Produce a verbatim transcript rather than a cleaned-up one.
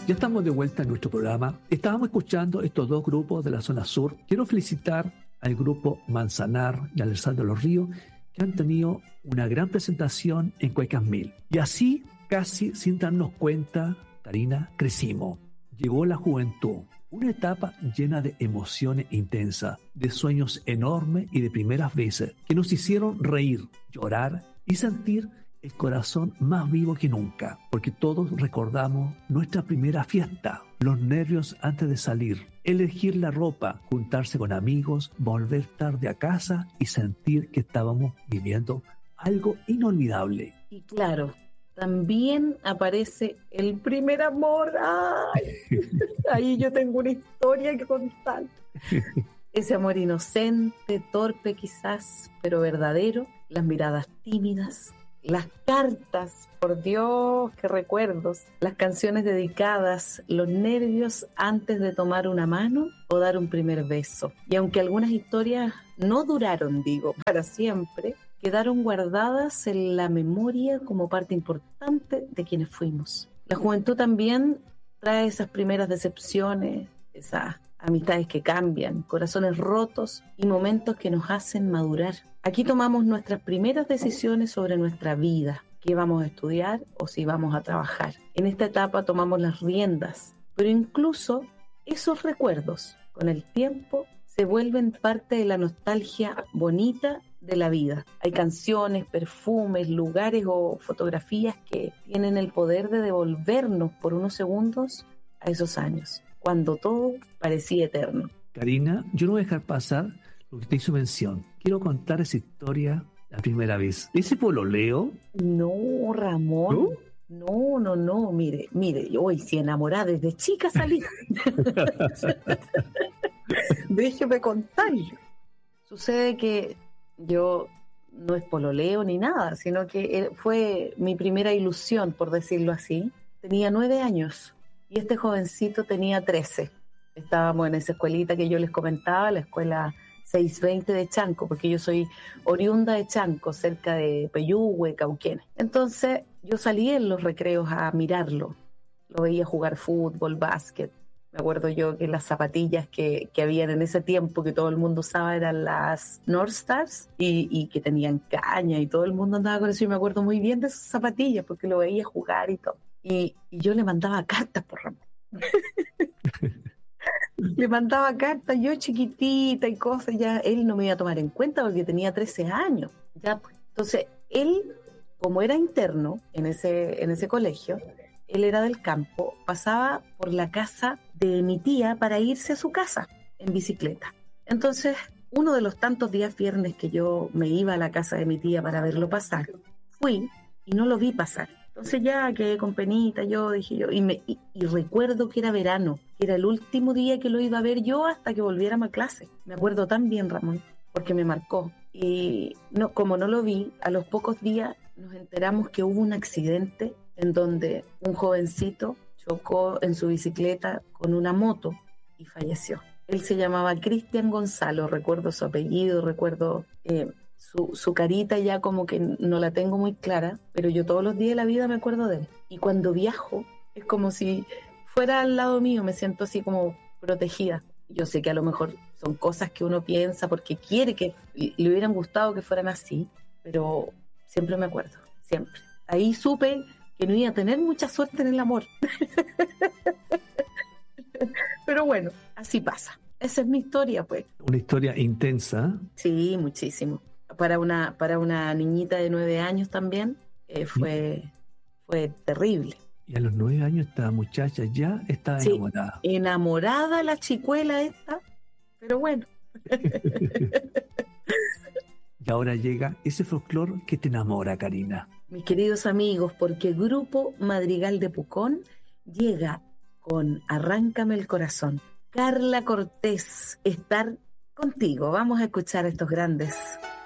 Ya estamos de vuelta en nuestro programa. Estábamos escuchando estos dos grupos de la zona sur. Quiero felicitar al grupo Manzanar y al Alessandro Los Ríos, que han tenido una gran presentación en Cuecas Mil. Y así, casi sin darnos cuenta, Karina, crecimos. Llegó la juventud, una etapa llena de emociones intensas, de sueños enormes y de primeras veces que nos hicieron reír, llorar y sentir el corazón más vivo que nunca, porque todos recordamos nuestra primera fiesta, los nervios antes de salir, elegir la ropa, juntarse con amigos, volver tarde a casa y sentir que estábamos viviendo algo inolvidable. Y claro, también aparece el primer amor. ¡Ay! Ahí yo tengo una historia que contar. Ese amor inocente, torpe quizás, pero verdadero, las miradas tímidas, las cartas, por Dios, qué recuerdos, las canciones dedicadas, los nervios antes de tomar una mano o dar un primer beso. Y aunque algunas historias no duraron, digo, para siempre, quedaron guardadas en la memoria como parte importante de quienes fuimos. La juventud también trae esas primeras decepciones, esas amistades que cambian, corazones rotos y momentos que nos hacen madurar. Aquí tomamos nuestras primeras decisiones sobre nuestra vida, qué vamos a estudiar o si vamos a trabajar. En esta etapa tomamos las riendas, pero incluso esos recuerdos, con el tiempo, se vuelven parte de la nostalgia bonita de la vida. Hay canciones, perfumes, lugares o fotografías que tienen el poder de devolvernos por unos segundos a esos años, cuando todo parecía eterno. Karina, yo no voy a dejar pasar lo que te hizo mención. Quiero contar esa historia la primera vez. ¿Ese pololeo? No, Ramón. ¿No? No, no, no, mire, mire, yo hoy sí enamorada desde chica salí. Déjeme contarle. Sucede que yo no es pololeo ni nada, sino que fue mi primera ilusión, por decirlo así. Tenía nueve años y este jovencito tenía trece. Estábamos en esa escuelita que yo les comentaba, la escuela seiscientos veinte de Chanco, porque yo soy oriunda de Chanco, cerca de Peyúgue, Cauquenes. Entonces yo salí en los recreos a mirarlo. Lo veía jugar fútbol, básquet. Me acuerdo yo que las zapatillas que, que habían en ese tiempo que todo el mundo usaba eran las North Stars y, y que tenían caña y todo el mundo andaba con eso. Y me acuerdo muy bien de esas zapatillas porque lo veía jugar y todo. Y, y yo le mandaba cartas por Ramón. Le mandaba cartas, yo chiquitita y cosas, ya él no me iba a tomar en cuenta porque tenía trece años. Ya, pues. Entonces, él, como era interno en ese, en ese colegio, él era del campo, pasaba por la casa de mi tía para irse a su casa en bicicleta. Entonces, uno de los tantos días viernes que yo me iba a la casa de mi tía para verlo pasar, fui y no lo vi pasar. Entonces ya quedé con penita, yo dije yo, y, me, y, y recuerdo que era verano, que era el último día que lo iba a ver yo hasta que volviéramos a clase. Me acuerdo tan bien, Ramón, porque me marcó. Y no, como no lo vi, a los pocos días nos enteramos que hubo un accidente en donde un jovencito chocó en su bicicleta con una moto y falleció. Él se llamaba Cristian Gonzalo, recuerdo su apellido, recuerdo eh, su, su carita ya como que no la tengo muy clara, pero yo todos los días de la vida me acuerdo de él. Y cuando viajo es como si fuera al lado mío, me siento así como protegida. Yo sé que a lo mejor son cosas que uno piensa porque quiere que le hubieran gustado que fueran así, pero siempre me acuerdo, siempre. Ahí supe que no iba a tener mucha suerte en el amor. Pero bueno, así pasa. Esa es mi historia, pues. Una historia intensa. Sí, muchísimo. Para una, para una niñita de nueve años también eh, fue, fue terrible. Y a los nueve años esta muchacha ya estaba sí, enamorada. Enamorada la chicuela esta, pero bueno. Y ahora llega ese folclore que te enamora, Karina. Mis queridos amigos, porque Grupo Madrigal de Pucón llega con Arráncame el Corazón. Carla Cortés, estar contigo. Vamos a escuchar a estos grandes